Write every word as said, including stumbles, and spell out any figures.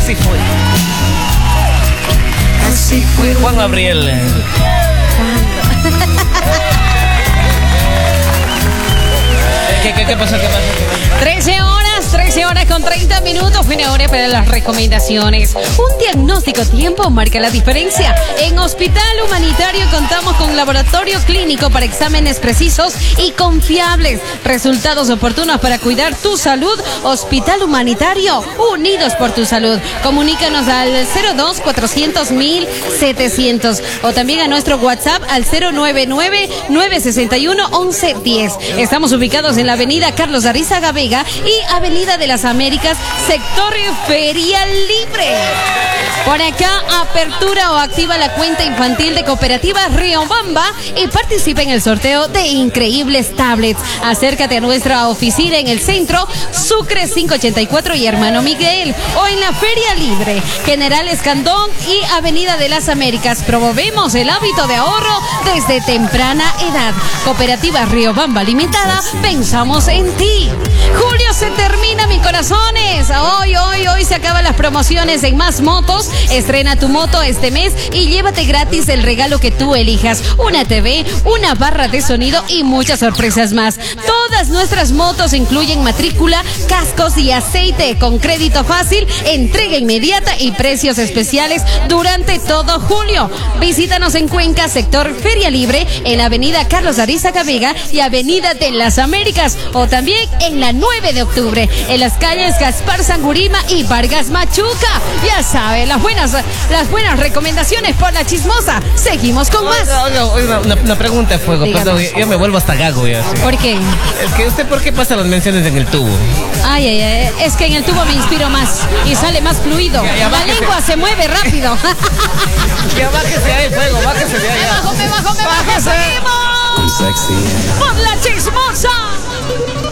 Así fue. Así fue. Juan Gabriel. ¿Qué, qué, qué pasó? ¿Qué pasó? ¿Qué pasó? trece horas, trece horas con treinta minutos. Fue hora para las recomendaciones. Un diagnóstico a tiempo marca la diferencia. En Hospital Humanitario contamos con laboratorio clínico para exámenes precisos y confiables. Resultados oportunos para cuidar tu salud. Hospital Humanitario, unidos por tu salud. Comunícanos al cero dos cuatrocientos mil setecientos o también a nuestro WhatsApp al cero nueve nueve nueve seis uno once diez. Estamos ubicados en la avenida Carlos Arizaga Vega y Avenida de las Américas, sector Feria Libre. Por acá, apertura o activa la cuenta infantil de Cooperativa Riobamba y participa en el sorteo de increíbles tablets. Acércate a nuestra oficina en el centro, Sucre quinientos ochenta y cuatro y Hermano Miguel, o en la Feria Libre, General Escandón y Avenida de las Américas. Promovemos el hábito de ahorro desde temprana edad. Cooperativa Riobamba Limitada, pensamos en ti. Julio se termina, mis corazones. Hoy, hoy, hoy se acaban las promociones en Más Motos. Estrena tu moto este mes y llévate gratis el regalo que tú elijas. Una T V, una barra de sonido y muchas sorpresas más. Todas nuestras motos incluyen matrícula, cascos y aceite con crédito fácil, entrega inmediata y precios especiales durante todo julio. Visítanos en Cuenca, sector Feria Libre, en la avenida Carlos Arizaga Vega y avenida de las Américas, o también en la nueve de octubre, en las calles Gaspar Sangurima y Vargas Machuca. Ya sabe, las buenas, las buenas recomendaciones por la chismosa. Seguimos con más. Oiga, oiga, una, una pregunta, Fuego. Perdón, yo, yo me vuelvo hasta gago ya. ¿Sí? ¿Por qué? Es que usted, ¿por qué pasa las menciones en el tubo? Ay, ay, ay, es que en el tubo me inspiro más y sale más fluido. Ya, ya, la bájese. lengua se mueve rápido. Ya bájese ahí, Fuego, bájese de Me allá. bajo, me bajo, me bajo. Bájese. Seguimos. Por la chismosa.